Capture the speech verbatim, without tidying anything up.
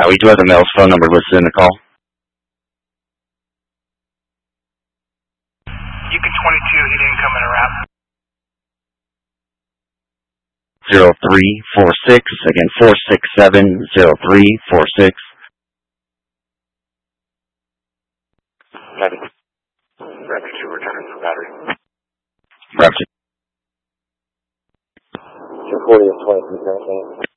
Uh, we do have the male's phone number listed in the call. Yukon twenty-two, he didn't come in a wrap. zero three four six, again four six seven zero three four six. Rapid two, returning for battery. Rapid. two forty is twenty-three,